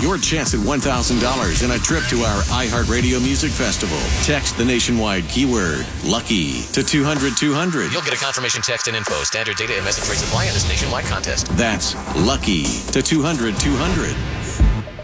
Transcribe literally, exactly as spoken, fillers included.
your chance at one thousand dollars and a trip to our iHeartRadio Music Festival. Text the nationwide keyword LUCKY to two hundred two hundred. You'll get a confirmation text and info. Standard data and message rates apply in this nationwide contest. That's LUCKY to two hundred two hundred.